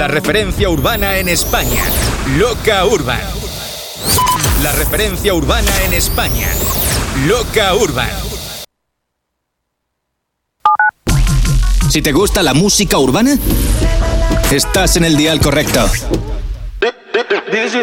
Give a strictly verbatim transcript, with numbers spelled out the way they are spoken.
referencia urbana en España. Loca Urban. La referencia urbana en España. Loca Urban. Si te gusta la música urbana, estás en el dial correcto.